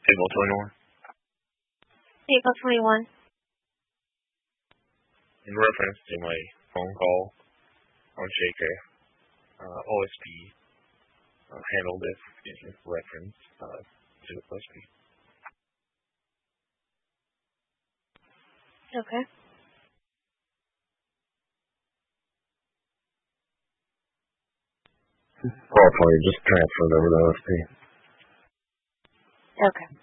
Signal 21. Vehicle 21. In reference to my phone call on Shaker, OSP handled this in reference to the OSP. Okay. Call 20 just transferred over to OSP. Okay.